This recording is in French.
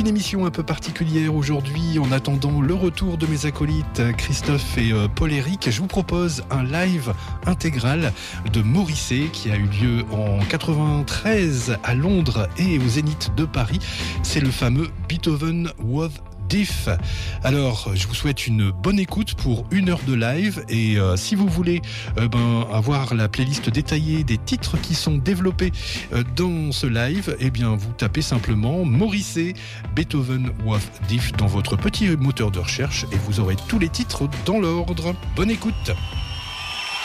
une émission un peu particulière aujourd'hui. En attendant le retour de mes acolytes Christophe et Paul-Éric, je vous propose un live intégral de Morrissey qui a eu lieu en 93 à Londres et au Zénith de Paris. C'est le fameux Beethoven Was Deaf. Alors, je vous souhaite une bonne écoute pour 1 heure de live et si vous voulez avoir la playlist détaillée des titres qui sont développés dans ce live, eh bien vous tapez simplement Morrissey Beethoven Was Deaf dans votre petit moteur de recherche et vous aurez tous les titres dans l'ordre. Bonne écoute.